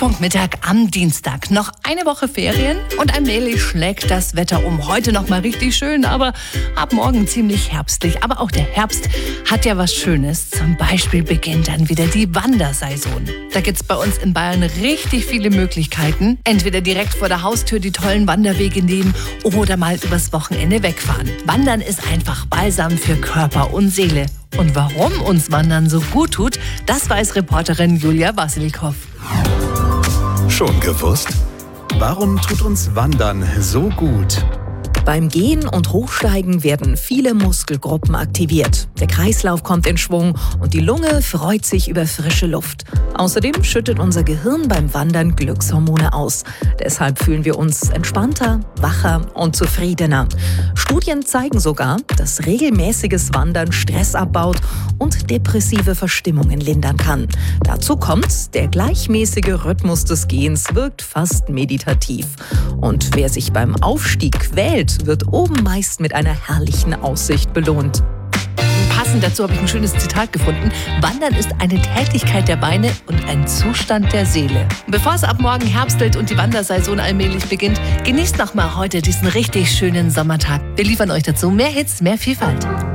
Treffpunkt Mittag am Dienstag. Noch eine Woche Ferien und allmählich schlägt das Wetter um. Heute noch mal richtig schön, aber ab morgen ziemlich herbstlich. Aber auch der Herbst hat ja was Schönes. Zum Beispiel beginnt dann wieder die Wandersaison. Da gibt's bei uns in Bayern richtig viele Möglichkeiten. Entweder direkt vor der Haustür die tollen Wanderwege nehmen oder mal übers Wochenende wegfahren. Wandern ist einfach Balsam für Körper und Seele. Und warum uns Wandern so gut tut, das weiß Reporterin Julia Wassilkow. Schon gewusst? Warum tut uns Wandern so gut? Beim Gehen und Hochsteigen werden viele Muskelgruppen aktiviert. Der Kreislauf kommt in Schwung und die Lunge freut sich über frische Luft. Außerdem schüttet unser Gehirn beim Wandern Glückshormone aus. Deshalb fühlen wir uns entspannter, wacher und zufriedener. Studien zeigen sogar, dass regelmäßiges Wandern Stress abbaut und depressive Verstimmungen lindern kann. Dazu kommt, der gleichmäßige Rhythmus des Gehens wirkt fast meditativ. Und wer sich beim Aufstieg quält, wird oben meist mit einer herrlichen Aussicht belohnt. Passend dazu habe ich ein schönes Zitat gefunden. Wandern ist eine Tätigkeit der Beine und ein Zustand der Seele. Bevor es ab morgen herbstelt und die Wandersaison allmählich beginnt, genießt noch mal heute diesen richtig schönen Sommertag. Wir liefern euch dazu mehr Hits, mehr Vielfalt.